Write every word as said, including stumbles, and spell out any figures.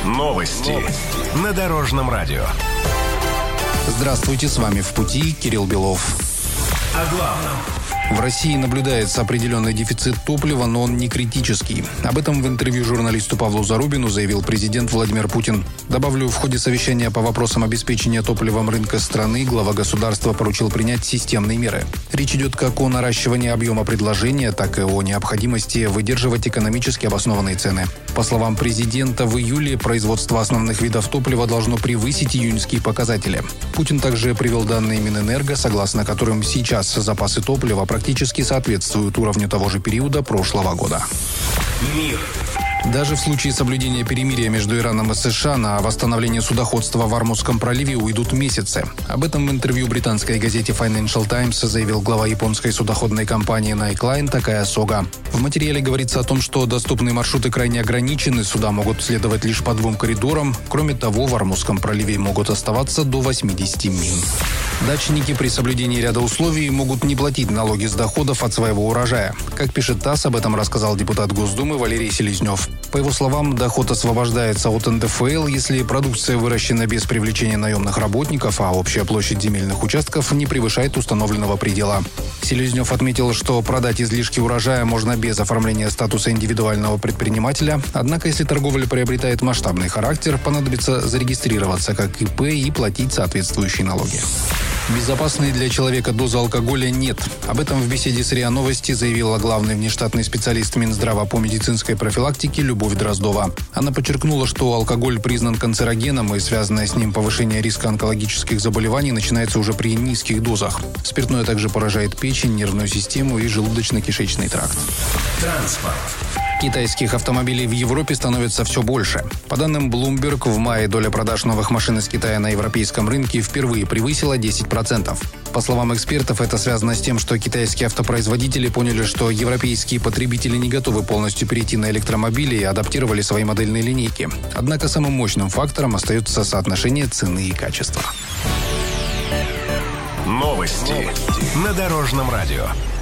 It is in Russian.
Новости на Дорожном радио. Здравствуйте, с вами «В пути» Кирилл Белов. О главном. В России наблюдается определенный дефицит топлива, но он не критический. Об этом в интервью журналисту Павлу Зарубину заявил президент Владимир Путин. Добавлю, в ходе совещания по вопросам обеспечения топливом рынка страны глава государства поручил принять системные меры. Речь идет как о наращивании объема предложения, так и о необходимости выдерживать экономически обоснованные цены. По словам президента, в июле производство основных видов топлива должно превысить июньские показатели. Путин также привел данные Минэнерго, согласно которым сейчас запасы топлива практически соответствуют уровню того же периода прошлого года. Мир. Даже в случае соблюдения перемирия между Ираном и США на восстановление судоходства в Ормузском проливе уйдут месяцы. Об этом в интервью британской газете Financial Times заявил глава японской судоходной компании Nike Line Такая Сога. В материале говорится о том, что доступные маршруты крайне ограничены, суда могут следовать лишь по двум коридорам. Кроме того, в Ормузском проливе могут оставаться до восемьдесят миль. Дачники при соблюдении ряда условий могут не платить налоги с доходов от своего урожая. Как пишет ТАСС, об этом рассказал депутат Госдумы Валерий Селезнев. По его словам, доход освобождается от эн дэ эф эл, если продукция выращена без привлечения наемных работников, а общая площадь земельных участков не превышает установленного предела. Селезнев отметил, что продать излишки урожая можно без оформления статуса индивидуального предпринимателя, однако если торговля приобретает масштабный характер, понадобится зарегистрироваться как и пэ и платить соответствующие налоги. Безопасной для человека дозы алкоголя нет. Об этом в беседе с РИА Новости заявила главный внештатный специалист Минздрава по медицинской профилактике Любовь Дроздова. Она подчеркнула, что алкоголь признан канцерогеном и связанное с ним повышение риска онкологических заболеваний начинается уже при низких дозах. Спиртное также поражает печень, нервную систему и желудочно-кишечный тракт. Транспорт. Китайских автомобилей в Европе становится все больше. По данным Bloomberg, в мае доля продаж новых машин из Китая на европейском рынке впервые превысила десять процентов. По словам экспертов, это связано с тем, что китайские автопроизводители поняли, что европейские потребители не готовы полностью перейти на электромобили и адаптировали свои модельные линейки. Однако самым мощным фактором остается соотношение цены и качества. Новости на Дорожном радио.